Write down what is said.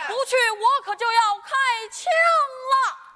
不去我可就要开枪了。